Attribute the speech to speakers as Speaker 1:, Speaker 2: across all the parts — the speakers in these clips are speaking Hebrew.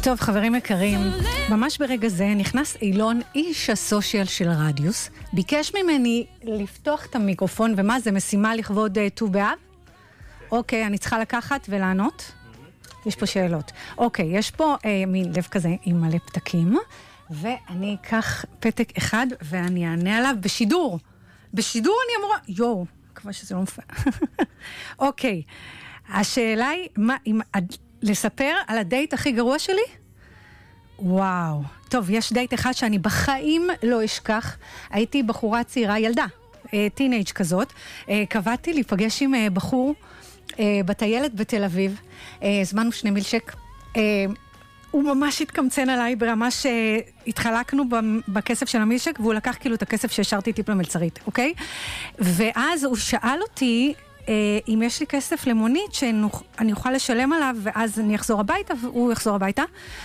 Speaker 1: טוב, חברים יקרים, ממש ברגע זה נכנס אילון, איש הסושיאל של רדיוס, ביקש ממני לפתוח את המיקרופון, ומה זה, משימה לכבוד ט"ו באב? אוקיי, אני צריכה לקחת ולענות? יש פה שאלות. אוקיי, יש פה מין לב כזה עם מלא פתקים, ואני אקח פתק אחד ואני אענה עליו בשידור. בשידור אני אמורה... יואו, מקווה שזה לא מפעל. אוקיי, השאלה היא, לספר על הדייט הכי גרוע שלי? וואו. טוב, יש דייט אחד שאני בחיים לא אשכח. הייתי בחורה צעירה, ילדה, טינאג' כזאת. קבעתי להיפגש עם בחור בטיילת בתל אביב. זמנו 2 מילשק. הוא ממש התקמצן עליי ברמה שהתחלקנו בכסף של המילשק, והוא לקח כאילו את הכסף שהשארתי טיפ למלצרית, אוקיי? ואז הוא שאל אותי אם יש לי כסף למונית שאני אוכל לשלם עליו, ואז אני אחזור הביתה, והוא יחזור הביתה.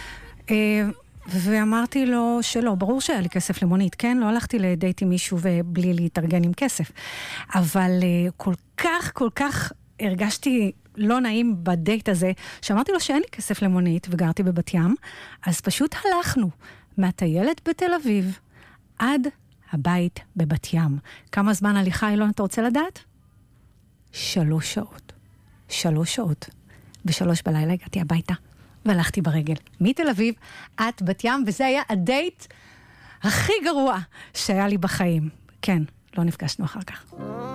Speaker 1: ואמרתי לו שלא, ברור שהיה לי כסף למונית, כן? לא הלכתי לדייט עם מישהו ובלי להתארגן עם כסף. אבל כל כך הרגשתי לא נעים בדייט הזה, שאמרתי לו שאין לי כסף למונית וגרתי בבת ים, אז פשוט הלכנו מהטיילת בתל אביב עד הבית בבת ים. כמה זמן הליכה, אילון, אתה רוצה לדעת? 3 שעות. 3 שעות. ב3 בלילה הגעתי הביתה והלכתי ברגל. מתל אביב עד בת ים, וזה היה הדייט הכי גרוע שהיה לי בחיים. כן, לא נפגשנו אחר כך.